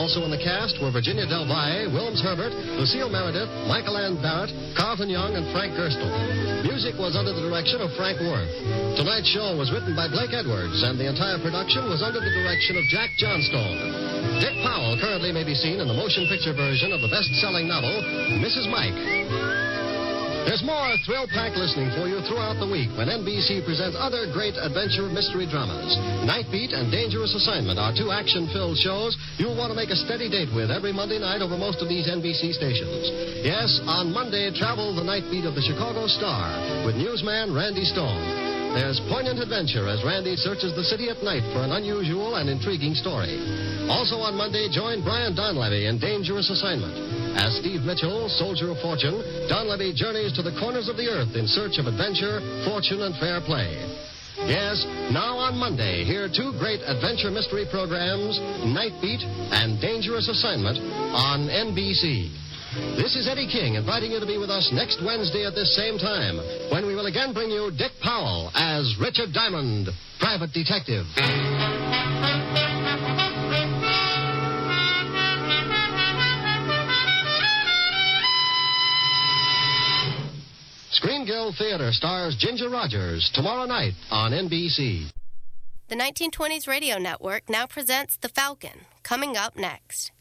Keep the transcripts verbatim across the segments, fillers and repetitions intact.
Also in the cast were Virginia Del Valle, Wilms Herbert, Lucille Meredith, Michael Ann Barrett, Carlton Young, and Frank Gerstle. Music was under the direction of Frank Worth. Tonight's show was written by Blake Edwards, and the entire production was under the direction of Jack Johnstone. Dick Powell currently may be seen in the motion picture version of the best-selling novel, Missus Mike. There's more thrill-packed listening for you throughout the week when N B C presents other great adventure mystery dramas. Night Beat and Dangerous Assignment are two action-filled shows you'll want to make a steady date with every Monday night over most of these N B C stations. Yes, on Monday, travel the Night Beat of the Chicago Star with newsman Randy Stone. There's poignant adventure as Randy searches the city at night for an unusual and intriguing story. Also on Monday, join Brian Donlevy in Dangerous Assignment. As Steve Mitchell, soldier of fortune, Donlevy journeys to the corners of the earth in search of adventure, fortune, and fair play. Yes, now on Monday, hear two great adventure mystery programs, Night Beat and Dangerous Assignment, on N B C. This is Eddie King inviting you to be with us next Wednesday at this same time, when we will again bring you Dick Powell as Richard Diamond, private detective. Screen Guild Theater stars Ginger Rogers tomorrow night on N B C. The nineteen twenties Radio Network now presents The Falcon, coming up next.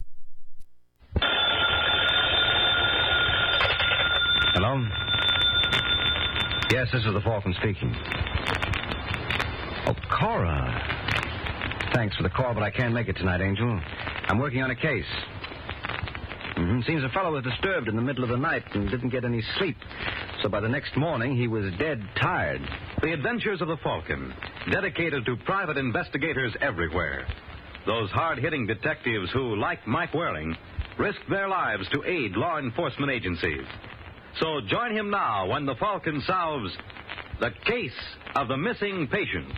Hello? Yes, this is the Falcon speaking. Oh, Cora. Thanks for the call, but I can't make it tonight, Angel. I'm working on a case. Mm-hmm. Seems a fellow was disturbed in the middle of the night and didn't get any sleep. So by the next morning, he was dead tired. The Adventures of the Falcon, dedicated to private investigators everywhere. Those hard-hitting detectives who, like Mike Waring, risk their lives to aid law enforcement agencies. So join him now when the Falcon solves the case of the missing patient.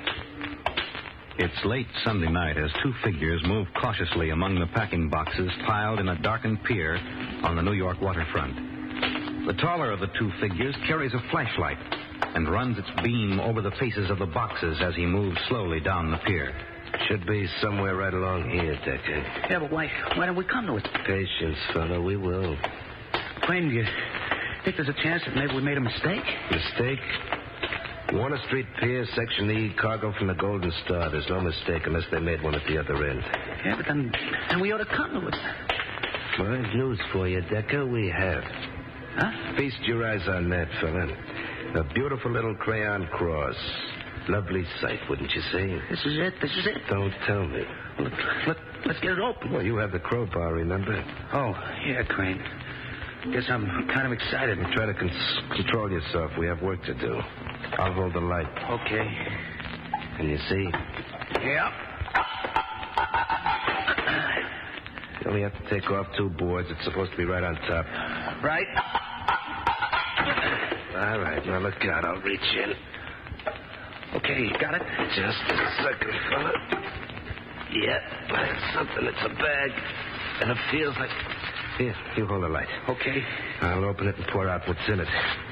It's late Sunday night as two figures move cautiously among the packing boxes piled in a darkened pier on the New York waterfront. The taller of the two figures carries a flashlight and runs its beam over the faces of the boxes as he moves slowly down the pier. Should be somewhere right along here, Decker. Yeah, but why, why don't we come to it? Patience, fella, we will. Crane, do you think there's a chance that maybe we made a mistake? Mistake? Warner Street Pier, Section E, cargo from the Golden Star. There's no mistake unless they made one at the other end. Yeah, but then, then we ought to come to it. Well, I have news for you, Decker. We have. Huh? Feast your eyes on that, fella. A beautiful little crayon cross. Lovely sight, wouldn't you say? This is it? This is it? Don't tell me. Well, let, let's get it open. Well, you have the crowbar, remember? Oh, yeah, Crane. Guess I'm kind of excited. Try to con- control yourself. We have work to do. I'll hold the light. Okay. Can you see? Yeah. You only have to take off two boards. It's supposed to be right on top. Right. All right. Now look out. I'll reach in. Okay, got it? Just a second, fella. Yeah, that's something. It's a bag. And it feels like... Here, you hold the light. Okay. I'll open it and pour out what's in it.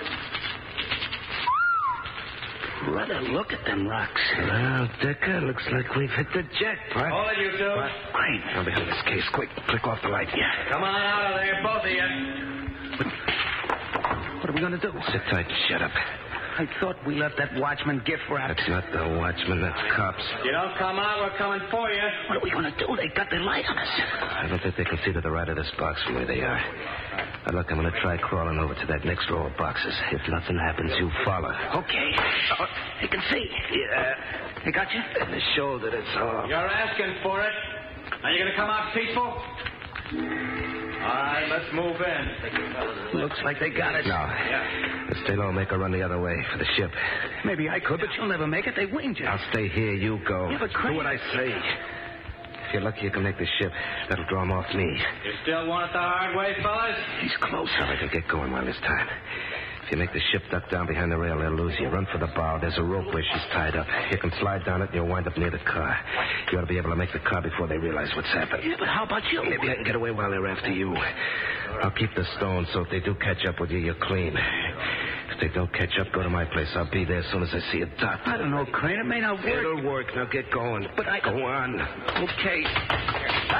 Brother, look at them rocks. Well, Decker, looks like we've hit the jackpot. Hold it, you two. What? Crane. Now behind this case. Quick, click off the light. Yeah. Come on out of there, both of you. What are we going to do? Sit tight. Shut up. I thought we left that watchman gift wrapped. That's not the watchman. That's cops. You don't come out, we're coming for you. What are we going to do? They got their light on us. I don't think they can see to the right of this box from where they are. Now, look, I'm going to try crawling over to that next row of boxes. If nothing happens, you follow. Okay. Uh, they can see. Yeah. They got you? And the shoulder, that's all. You're asking for it. Are you going to come out peaceful? All right, let's move in. Looks like they got it. No. Yeah. Let's stay low and make a run the other way for the ship. Maybe I could, but you'll never make it. They winged you. I'll stay here. You go. Yeah, but Crane... Do what I say. If you're lucky, you can make the ship. That'll draw them off me. You still want it the hard way, fellas? He's close. All right, I'll get going while there's time. If you make the ship duck down behind the rail, they'll lose you. Run for the bow. There's a rope where she's tied up. You can slide down it and you'll wind up near the car. You ought to be able to make the car before they realize what's happened. Yeah, but how about you? Maybe I can get away while they're after you. I'll keep the stone, so if they do catch up with you, you're clean. If they don't catch up, go to my place. I'll be there as soon as I see a dot. I don't know, Crane. It may not work. It'll work. Now get going. But I... Go on. Okay.